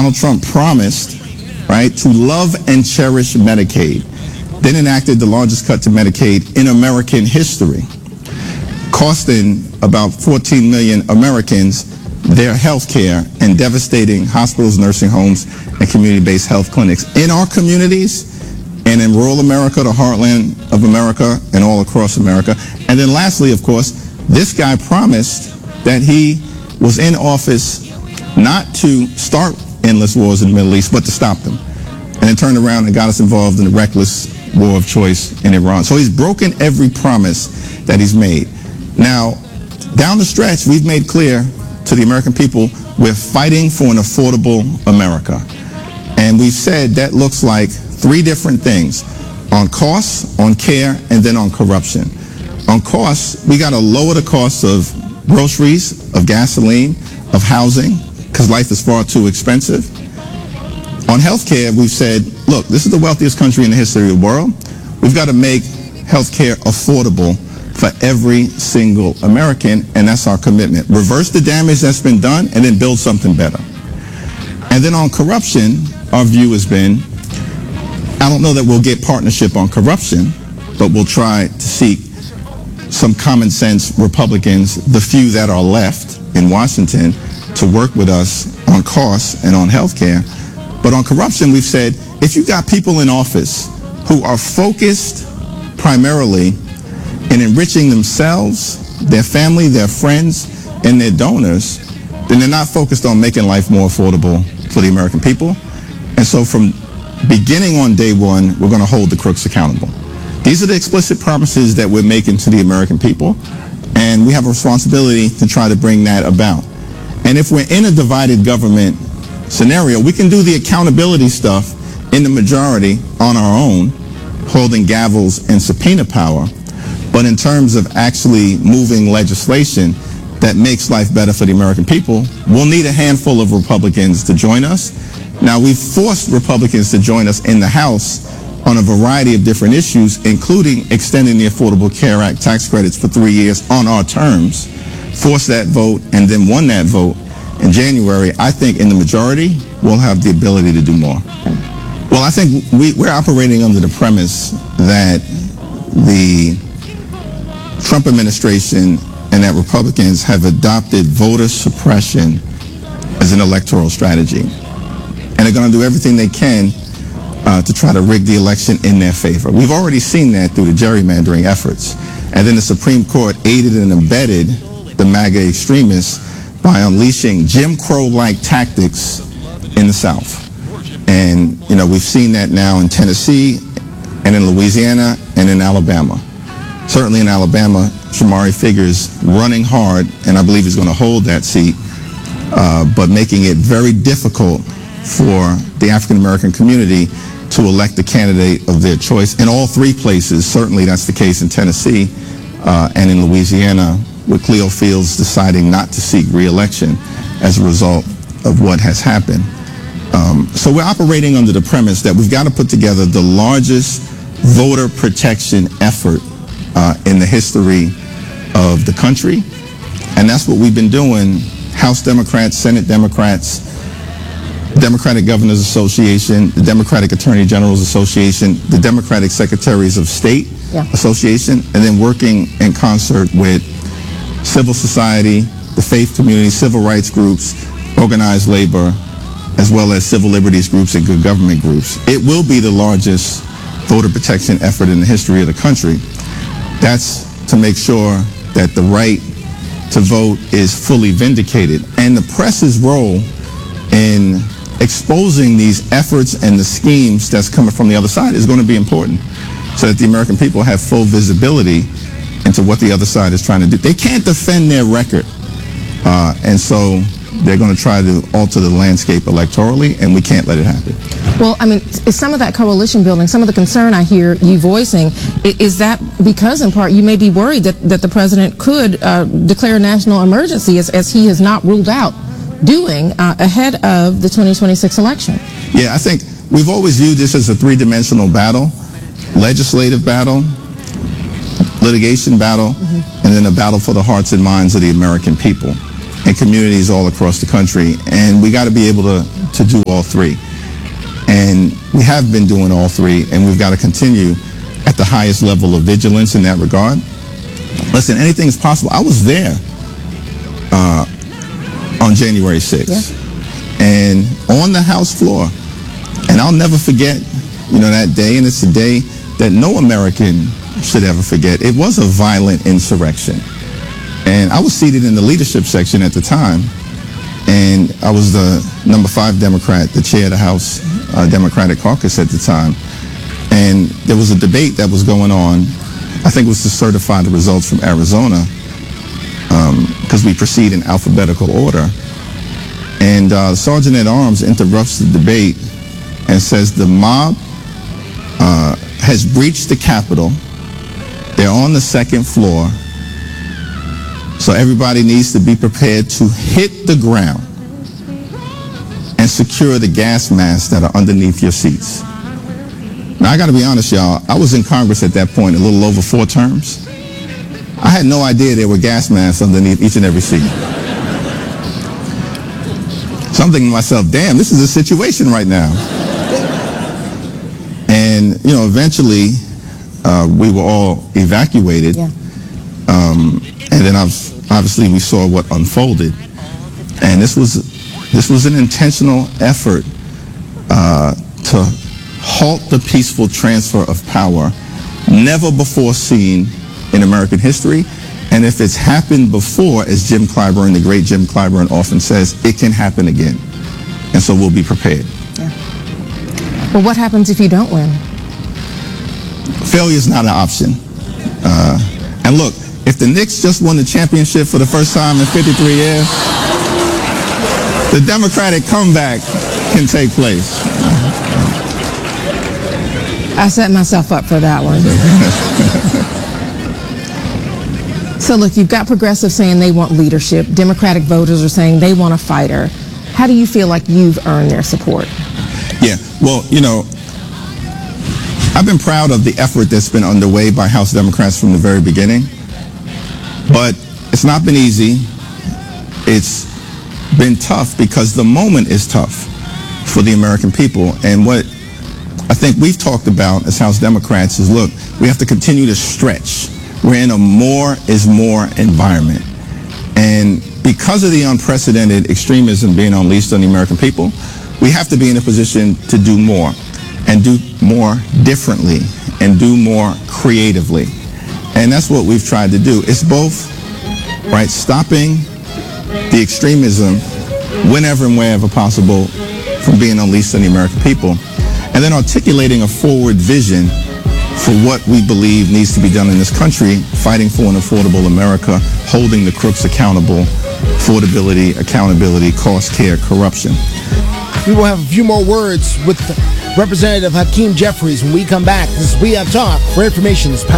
Donald Trump promised, right, to love and cherish Medicaid, then enacted the largest cut to Medicaid in American history, costing about 14 million Americans their health care and devastating hospitals, nursing homes, and community-based health clinics in our communities and in rural America, the heartland of America, and all across America. And then lastly, of course, this guy promised that he was in office not to start endless wars in the Middle East, but to stop them. And then turned around and got us involved in the reckless war of choice in Iran. So he's broken every promise that he's made. Now, down the stretch, we've made clear to the American people, we're fighting for an affordable America. And we've said that looks like three different things: on costs, on care, and then on corruption. On costs, we got to lower the costs of groceries, of gasoline, of housing, because life is far too expensive. On health care, we've said, look, this is the wealthiest country in the history of the world. We've got to make health care affordable for every single American, and that's our commitment. Reverse the damage that's been done and then build something better. And then on corruption, our view has been, I don't know that we'll get partnership on corruption, but we'll try to seek some common sense Republicans, the few that are left in Washington, to work with us on costs and on health care. But on corruption, we've said, if you've got people in office who are focused primarily in enriching themselves, their family, their friends, and their donors, then they're not focused on making life more affordable for the American people. And so from beginning on day one, we're going to hold the crooks accountable. These are the explicit promises that we're making to the American people, and we have a responsibility to try to bring that about. And if we're in a divided government scenario, we can do the accountability stuff in the majority on our own, holding gavels and subpoena power. But in terms of actually moving legislation that makes life better for the American people, we'll need a handful of Republicans to join us. Now, we've forced Republicans to join us in the House on a variety of different issues, including extending the Affordable Care Act tax credits for 3 years on our terms, forced that vote, and then won that vote in January. I think in the majority, we'll have the ability to do more. Well, I think we're operating under the premise that the Trump administration and that Republicans have adopted voter suppression as an electoral strategy. And they're going to do everything they can to try to rig the election in their favor. We've already seen that through the gerrymandering efforts. And then the Supreme Court aided and abetted the MAGA extremists by unleashing Jim Crow-like tactics in the South. And, you know, we've seen that now in Tennessee and in Louisiana and in Alabama. Certainly in Alabama, Shamari figures running hard, and I believe he's going to hold that seat, but making it very difficult for the African-American community to elect the candidate of their choice. In all three places, certainly that's the case in Tennessee and in Louisiana, with Cleo Fields deciding not to seek re-election as a result of what has happened. So we're operating under the premise that we've got to put together the largest voter protection effort in the history of the country. And that's what we've been doing. House Democrats, Senate Democrats, Democratic Governors Association, the Democratic Attorney Generals Association, the Democratic Secretaries of State Association, and then working in concert with civil society, the faith community, civil rights groups, organized labor, as well as civil liberties groups and good government groups. It will be the largest voter protection effort in the history of the country. That's to make sure that the right to vote is fully vindicated. And the press's role in exposing these efforts and the schemes that's coming from the other side is going to be important, so that the American people have full visibility into what the other side is trying to do. They can't defend their record, and so they're going to try to alter the landscape electorally, and we can't let it happen. Well, I mean, is some of that coalition building, some of the concern I hear you voicing, is that because in part you may be worried that the president could declare a national emergency, as he has not ruled out doing ahead of the 2026 election? Yeah, I think we've always viewed this as a three-dimensional battle: legislative battle, litigation battle, and then a battle for the hearts and minds of the American people and communities all across the country. And we got to be able to to do all three. And we have been doing all three, and we've got to continue at the highest level of vigilance in that regard. Listen, anything is possible. I was there on January 6th, and on the House floor, and I'll never forget, that day, and it's a day that no American should ever forget. It was a violent insurrection, and I was seated in the leadership section at the time, and I was the number 5 Democrat, the chair of the House Democratic Caucus at the time, and there was a debate that was going on. I think it was to certify the results from Arizona, because we proceed in alphabetical order. And Sergeant at Arms interrupts the debate and says the mob has breached the Capitol. They're on the second floor. So everybody needs to be prepared to hit the ground and secure the gas masks that are underneath your seats. Now, I got to be honest, y'all. I was in Congress at that point, a little over 4 terms. I had no idea there were gas masks underneath each and every seat. So I'm thinking to myself, damn, this is a situation right now. And, eventually we were all evacuated. And then obviously we saw what unfolded. And this was an intentional effort to halt the peaceful transfer of power, never before seen in American history. And if it's happened before, as Jim Clyburn, the great Jim Clyburn, often says, it can happen again. And so we'll be prepared. Well, what happens if you don't win? Failure is not an option. And look, if the Knicks just won the championship for the first time in 53 years, the Democratic comeback can take place. I set myself up for that one. So look, you've got progressives saying they want leadership. Democratic voters are saying they want a fighter. How do you feel like you've earned their support? Yeah, well, I've been proud of the effort that's been underway by House Democrats from the very beginning. But it's not been easy. It's been tough because the moment is tough for the American people. And what I think we've talked about as House Democrats is, look, we have to continue to stretch. We're in a more is more environment. And because of the unprecedented extremism being unleashed on the American people, we have to be in a position to do more, and do more differently, and do more creatively. And that's what we've tried to do. It's both, right, stopping the extremism whenever and wherever possible from being unleashed on the American people, and then articulating a forward vision for what we believe needs to be done in this country, fighting for an affordable America, holding the crooks accountable, affordability, accountability, cost, care, corruption. We will have a few more words with Representative Hakeem Jeffries when we come back. This is We Have Talk, where information is power.